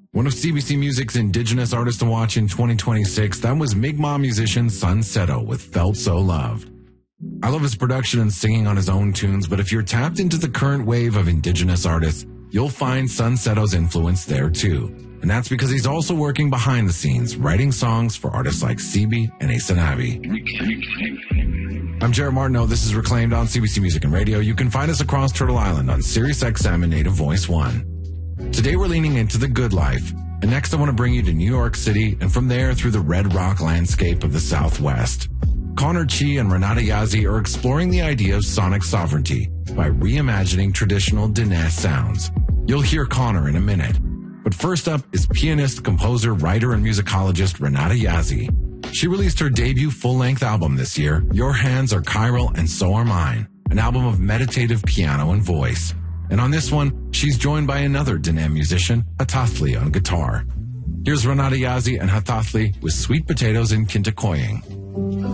One of CBC Music's Indigenous artists to watch in 2026, that was Mi'kmaq musician Sunsetto with Felt So Loved. I love his production and singing on his own tunes, but if you're tapped into the current wave of Indigenous artists, you'll find Sunsetto's influence there too. And that's because he's also working behind the scenes, writing songs for artists like CB and Asanabi. I'm Jared Martineau. This is Reclaimed on CBC Music and Radio. You can find us across Turtle Island on Sirius XM and Native Voice 1. Today we're leaning into the good life. And next I want to bring you to New York City and from there through the red rock landscape of the Southwest. Connor Chi and Renata Yazzie are exploring the idea of sonic sovereignty by reimagining traditional Diné sounds. You'll hear Connor in a minute. But first up is pianist, composer, writer, and musicologist Renata Yazzie. She released her debut full-length album this year, Your Hands Are Chiral and So Are Mine, an album of meditative piano and voice. And on this one, she's joined by another Diné musician, Hatathli, on guitar. Here's Renata Yazzie and Hatathli with Sweet Potatoes in Kintakoying.